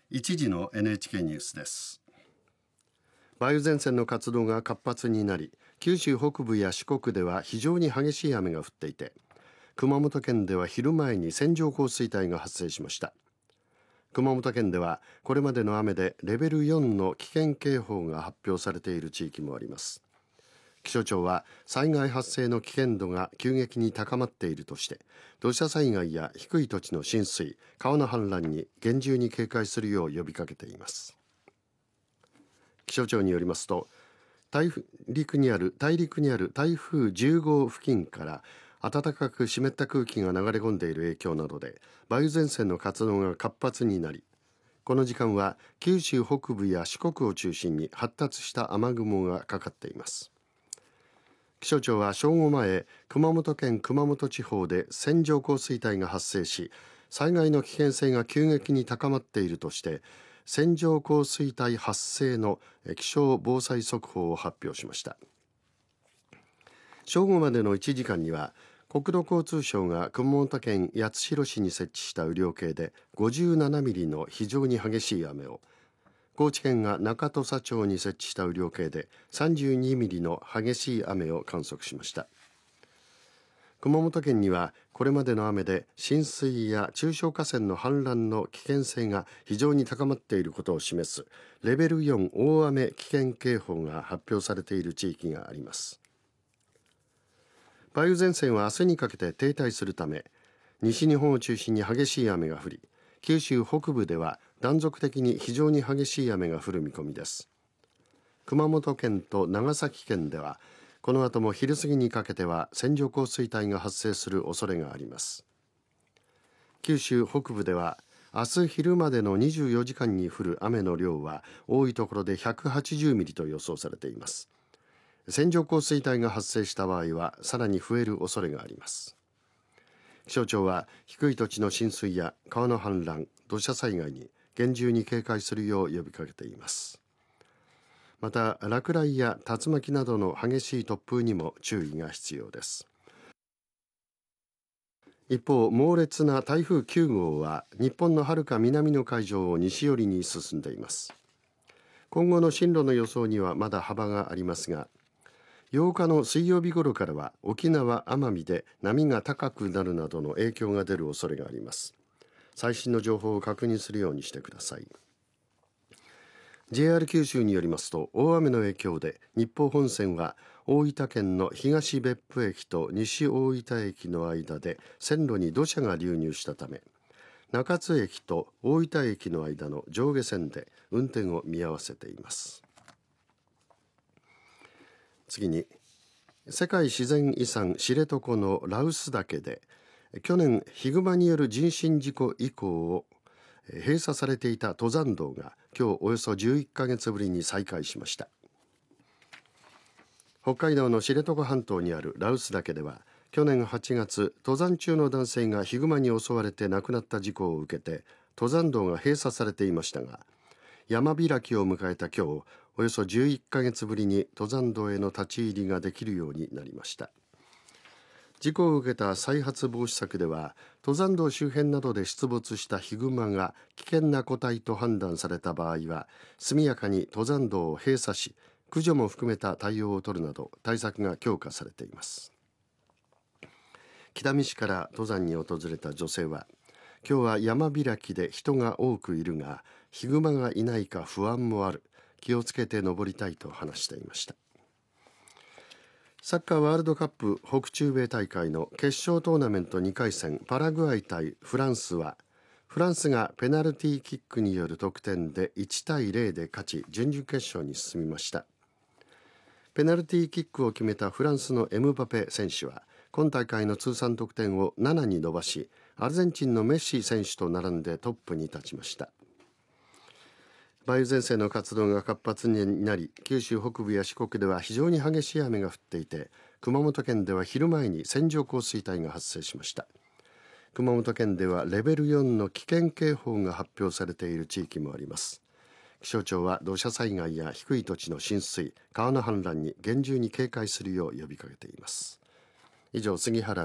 1時の NHK ニュースです。 梅雨前線の活動が活発になり、九州北部や四国では非常に激しい雨が降っていて、熊本県では昼前に線状降水帯が発生しました。熊本県ではこれまでの雨でレベル4の危険警報が発表されている地域もあります。気象庁は災害発生の危険度が急激に高まっているとして、土砂災害や低い土地の浸水、川の氾濫に厳重に警戒するよう呼びかけています。気象庁によりますと、大陸にある台風10号付近から暖かく湿った空気が流れ込んでいる影響などで梅雨前線の活動が活発になり、この時間は九州北部や四国を中心に発達した雨雲がかかっています。気象庁は正午前、熊本県熊本地方で線状降水帯が発生し、災害の危険性が急激に高まっているとして、線状降水帯発生の気象防災速報を発表しました。正午までの1時間には、国土交通省が熊本県八代市に設置した雨量計で57ミリの非常に激しい雨を、高知県が中土佐町に設置した雨量計で32ミリの激しい雨を観測しました。熊本県にはこれまでの雨で浸水や中小河川の氾濫の危険性が非常に高まっていることを示すレベル4大雨危険警報が発表されている地域があります。梅雨前線は明日にかけて停滞するため、西日本を中心に激しい雨が降り、九州北部では断続的に非常に激しい雨が降る見込みです。熊本県と長崎県ではこの後も昼過ぎにかけては線状降水帯が発生する恐れがあります。九州北部では明日昼までの24時間に降る雨の量は多いところで180ミリと予想されています。線状降水帯が発生した場合はさらに増える恐れがあります。気象庁は低い土地の浸水や川の氾濫、土砂災害に厳重に警戒するよう呼びかけています。また落雷や竜巻などの激しい突風にも注意が必要です。一方、猛烈な台風9号は日本の遥か南の海上を西寄りに進んでいます。今後の進路の予想にはまだ幅がありますが、8日の水曜日頃からは沖縄・奄美で波が高くなるなどの影響が出る恐れがあります。最新の情報を確認するようにしてください。JR 九州によりますと、大雨の影響で日豊本線は大分県の東別府駅と西大分駅の間で線路に土砂が流入したため、中津駅と大分駅の間の上下線で運転を見合わせています。次に、世界自然遺産知床の羅臼岳で去年ヒグマによる人身事故以降閉鎖されていた登山道が今日およそ11ヶ月ぶりに再開しました。北海道の知床半島にある羅臼岳では去年8月、登山中の男性がヒグマに襲われて亡くなった事故を受けて登山道が閉鎖されていましたが、山開きを迎えた今日、およそ11ヶ月ぶりに登山道への立ち入りができるようになりました。事故を受けた再発防止策では、登山道周辺などで出没したヒグマが危険な個体と判断された場合は、速やかに登山道を閉鎖し、駆除も含めた対応を取るなど対策が強化されています。北見市から登山に訪れた女性は、今日は山開きで人が多くいるが、ヒグマがいないか不安もある。気をつけて登りたいと話していました。サッカーワールドカップ北中米大会の決勝トーナメント2回戦パラグアイ対フランスは、フランスがペナルティーキックによる得点で1対0で勝ち準々決勝に進みました。ペナルティーキックを決めたフランスのエムバペ選手は今大会の通算得点を7に伸ばし、アルゼンチンのメッシ選手と並んでトップに立ちました。梅雨前線の活動が活発になり、九州北部や四国では非常に激しい雨が降っていて、熊本県では昼前に線状降水帯が発生しました。熊本県ではレベル4の危険警報が発表されている地域もあります。気象庁は土砂災害や低い土地の浸水、川の氾濫に厳重に警戒するよう呼びかけています。以上、杉原